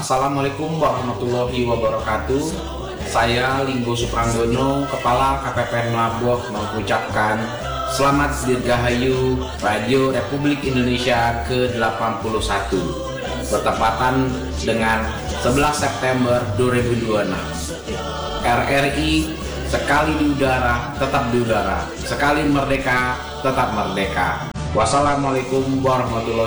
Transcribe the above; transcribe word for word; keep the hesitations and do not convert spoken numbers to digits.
Assalamualaikum warahmatullahi wabarakatuh. Saya Linggo Supranggono, Kepala K P P N Melamboh, mengucapkan Selamat Dirgahayu Radio Republik Indonesia ke delapan puluh satu, bertepatan dengan sebelas September dua ribu dua puluh enam. R R I sekali di udara, tetap di udara. Sekali merdeka, tetap merdeka. Wassalamualaikum warahmatullahi wabarakatuh.